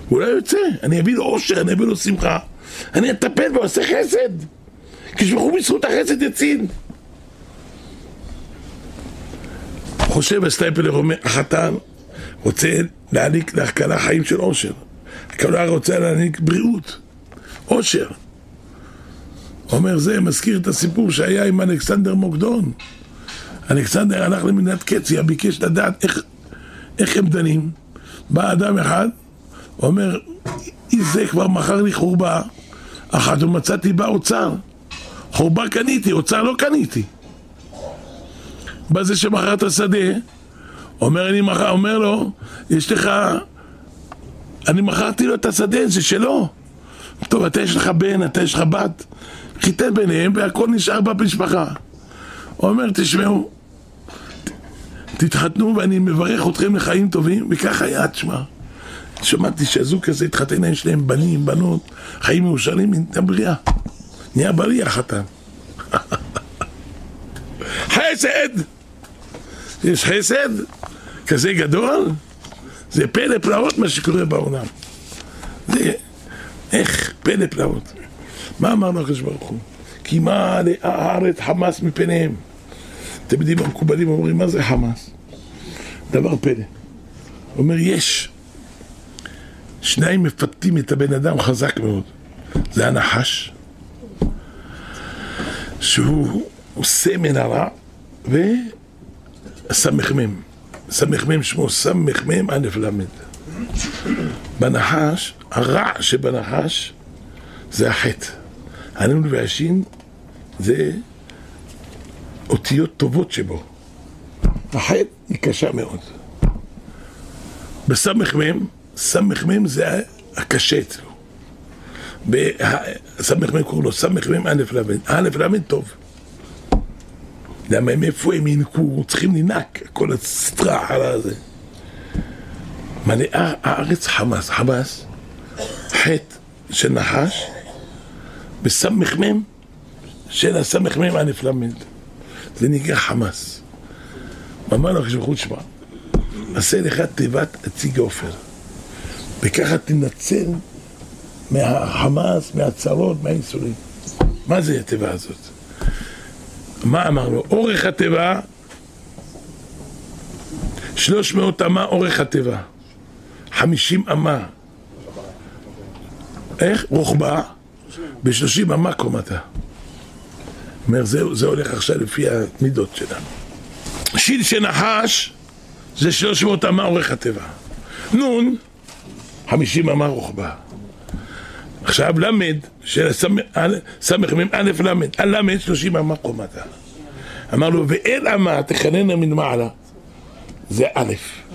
הוא לא יוצא, אני אביא לו אושר, אני אביא לו שמחה, אני אטפל בו, עושה חסד, כשבחור בזכות החסד יציל. חושב הסטייפלר אומר, החתן רוצה להעניק להכלה חיים של אושר, הכלה רוצה להעניק בריאות, אושר. אומר זה מזכיר את הסיפור שהיה עם אלכסנדר מוקדון. אלכסנדר הלך למדינת קציה, ביקש לדעת איך הם דנים. בא אדם אחד, אומר, זה כבר מכר לי חורבה אחת ומצאתי בה אוצר. חורבה קניתי, אוצר לא קניתי. בא זה שמכר את השדה, אומר לו, יש לך, אני מכרתי לו את השדה, זה שלו. טוב, אתה יש לך בן, אתה יש לך בת, חיתן ביניהם והכל נשאר במשפחה. הוא אומר, תשמעו, תתחתנו ואני מברך אתכם לחיים טובים, וכך היה, תשמע. שמעתי שהזוג כזה התחתן, יש להם בנים, בנות, חיים מאושרים, נהיה בריאה. נהיה בריא החתן. חסד! יש חסד כזה גדול, זה פלא פלאות מה שקורה בעולם. זה, איך פלא פלאות. מה אמרנו הקדוש ברוך הוא? כי מה הארץ חמס מפניהם. אתם יודעים, המקובלים אומרים, מה זה חמס? דבר פלא. הוא אומר, יש שניים מפתים את הבן אדם חזק מאוד. זה הנחש, שהוא סמן הרע, וסמ"ם. סמ"ם שמו סמ"ם א' למד. בנחש, הרע שבנחש זה החטא. הנון והשין זה אותיות טובות שבו. החטא היא קשה מאוד. בסמ"ם זה הקשה אצלו. בסמ"ם קוראים לו סמ"ם א' למד. א' למד טוב. למה מאיפה הם ינקו, צריכים לנק, כל הסטרח על הזה. מלאה הארץ חמאס, חמאס, חטא של נחש, בסמ"ם של הסמ"ם א' למד. זה נקרא חמאס. אמר לו כשבחוץ שמע, עשה לך תיבת הציג עופר, וככה תנצל מהחמאס, מהצרות, מהאיסורים. מה זה התיבה הזאת? מה אמרנו? אורך התיבה 300 אמה אורך התיבה, 50 אמה רוחבה, ב30 אמה קומתה. אומר, זה הולך עכשיו לפי המידות שלנו. שיל שנחש זה 300 אמה אורך התיבה, נון 50 אמה רוחבה. עכשיו למד של סמ"ם א' למד, הלמד 30 אמה קומתה. אמר לו, ואל אמה תכננה מן מעלה, זה א'.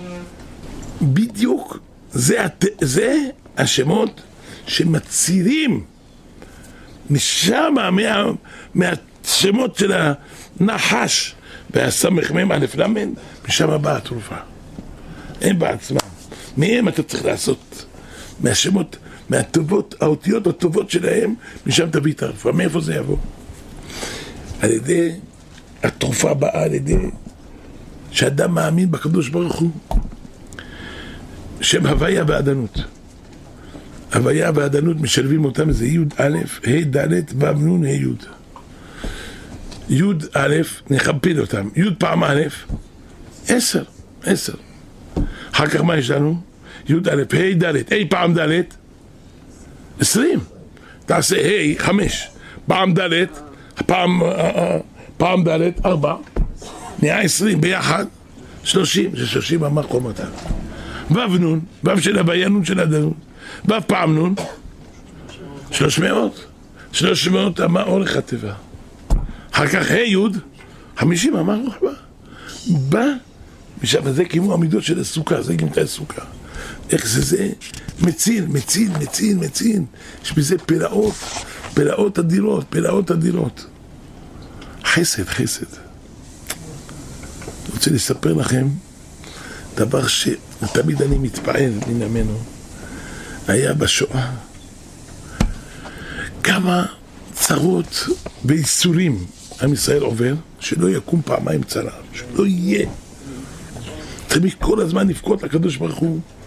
בדיוק זה השמות שמצירים משם, מהשמות של הנחש והסמ"ם א' למד, משם באה התרופה. הם בעצמם. מהם אתה צריך לעשות, מהשמות, מהטובות, האותיות הטובות שלהם, משם תביא את הרפואה. מאיפה זה יבוא? על ידי התרופה באה, על ידי שאדם מאמין בקדוש ברוך הוא. שם הוויה ועדנות. הוויה ועדנות משלבים אותם, זה י' א', ה' ד' ו' נ' ה' י'. י' א', נכפיל אותם. י' פעם א', 10. אחר כך מה יש לנו? י' א', ה' ד', ה' פעם ד', 20. תעשה ה' 5, פעם ד', פעם ד' 4, נהיה 20 ביחד, 30, זה 30 אמה קומתה. ו' נ', ו' של הוויה, נ' של הדנות, ו' פעם נ', 300 אמה אורך התיבה. אחר כך ה' י' 50 אמה רוחבה. בא משם, זה כמו המידות של הסוכה, זה גמתה הסוכה. איך זה מציל. יש בזה פלאות אדירות. חסד. אני רוצה לספר לכם דבר שתמיד אני מתפעל ממנו. היה בשואה כמה צרות ואיסורים עם ישראל עובר, שלא יקום פעמיים צרה, שלא יהיה. צריך כל הזמן לבכות לקדוש ברוך הוא